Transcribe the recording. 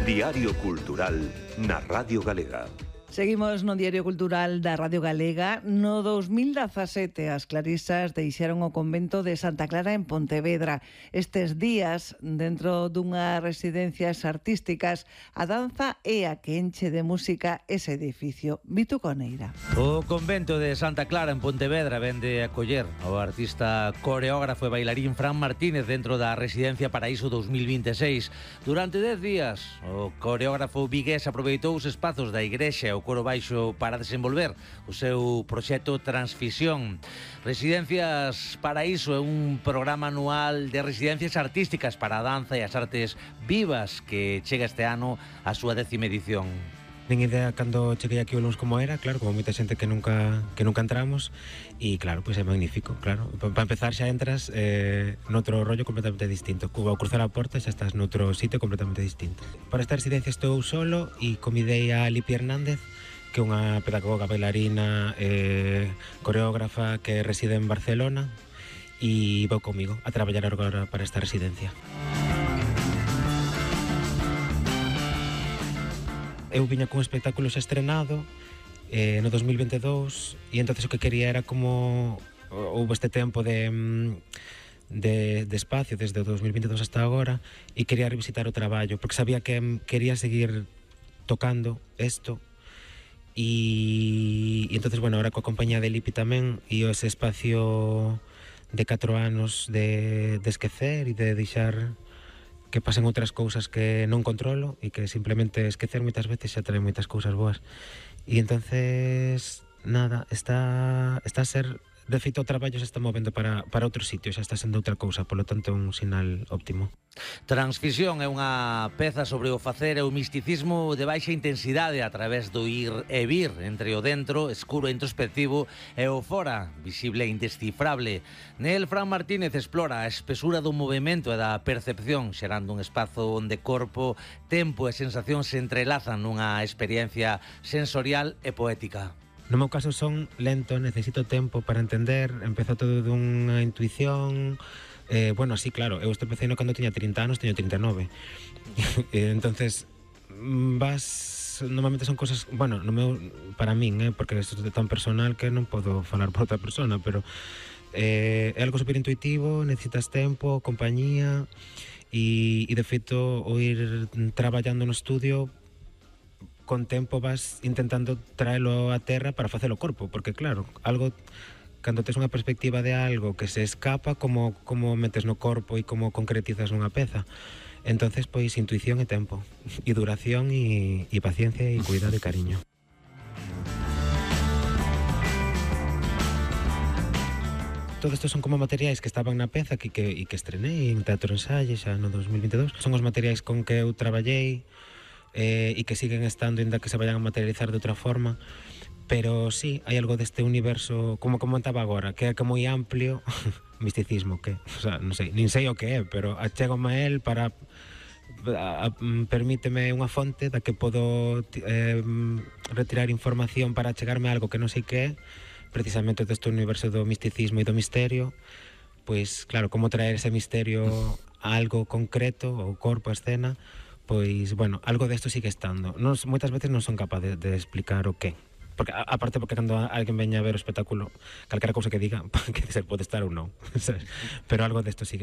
Diario Cultural na Radio Galega. Seguimos no Diario Cultural da Radio Galega. No 2017 as clarisas deixaron o convento de Santa Clara en Pontevedra. Estes días, dentro dunhas residencias artísticas, a danza é a que enche de música ese edificio. Vito Coneira. O convento de Santa Clara en Pontevedra vende a acoller ao artista coreógrafo e bailarín Fran Martínez dentro da residencia Paraíso 2026. Durante 10 días, o coreógrafo vigués aproveitou os espazos da igrexa e o coro baixo para desenvolver o seu proxecto Transfisión. Residencias Paraíso é un programa anual de residencias artísticas para a danza e as artes vivas que chega este ano a súa 10ª edición. Nen idea cando cheguei aquí o luns como era, claro, como moita xente que nunca entramos, e claro, pois é magnífico, claro. Para empezar xa entras noutro rollo completamente distinto. Ao cruzar a porta xa estás noutro sitio completamente distinto. Para esta residencia estou solo e convidei a Lipi Hernández, que é unha pedagoga, bailarina, coreógrafa que reside en Barcelona, e vou comigo a traballar agora para esta residencia. Eu viña cun espectáculo xa estrenado no 2022 e entonces o que quería era como houve este tempo de espacio desde o 2022 hasta agora e quería revisitar o traballo porque sabía que quería seguir tocando isto e entonces, bueno, ahora coa compañía de Lipi tamén e ese espacio de 4 anos de esquecer e de deixar que pasen outras cousas que non controlo e que simplemente esquecer moitas veces xa trae moitas cousas boas. E entonces, nada, está a ser, de feito o traballo se está movendo para outro sitio, xa está sendo outra cousa, polo tanto é un sinal óptimo. Transfisión é unha peza sobre o facer e o misticismo de baixa intensidade a través do ir e vir entre o dentro, escuro e introspectivo, e o fora, visible e indescifrable. Nel, Fran Martínez explora a espesura do movimento e da percepción, xerando un espazo onde corpo, tempo e sensación se entrelazan nunha experiencia sensorial e poética. No meu caso son lento, necesito tempo para entender, empeza todo dunha intuición. Bueno, así, claro, eu estropecei cando tiña 30 anos, teño 39. Entonces, normalmente son cosas, bueno, no meu, para min, porque isto é tan personal que non podo falar por outra persona, pero é algo super intuitivo, necesitas tempo, compañía, e de feito, o ir traballando no estudio, con tempo vas intentando traelo á terra para facelo corpo, porque claro, algo, cando tes unha perspectiva de algo que se escapa, como metes no corpo e como concretizas nunha peza. Entonces, pois, intuición e tempo, e duración e paciencia e cuidado e cariño. Todo isto son como materiais que estaban na peza que estrenei en Teatro Ensaio xa no 2022. Son os materiais con que eu traballei e que siguen estando, ainda que se vayan a materializar de outra forma. Pero sí, hai algo deste universo, como comentaba agora, que é que moi amplio, misticismo, que, o sea, non sei, nin sei o que é, pero achégome a él para permíteme unha fonte da que podo retirar información para chegarme a algo que non sei que é, precisamente deste universo do misticismo e do misterio. Pois, claro, como traer ese misterio a algo concreto, o corpo, a escena, pois, bueno, algo desto sigue estando. Moitas veces non son capaz de explicar o que. Porque, aparte, porque cando alguén veña a ver o espectáculo, calquera cousa que diga, que ser pode estar ou non, sabes? Pero algo desto sigue.